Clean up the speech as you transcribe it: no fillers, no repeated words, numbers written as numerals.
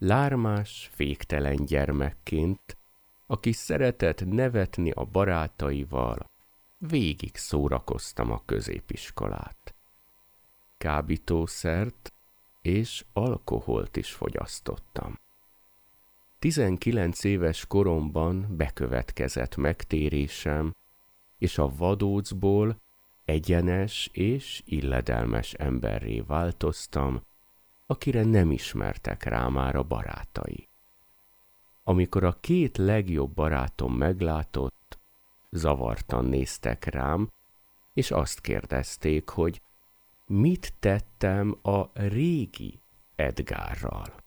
lármás, féktelen gyermekként, aki szeretett nevetni a barátaival, végig szórakoztam a középiskolát. Kábítószert és alkoholt is fogyasztottam. 19 éves koromban bekövetkezett megtérésem, és a vadócból egyenes és illedelmes emberré változtam, akire nem ismertek rá már a barátai. Amikor a két legjobb barátom meglátott, zavartan néztek rám, és azt kérdezték, hogy mit tettem a régi Edgárral.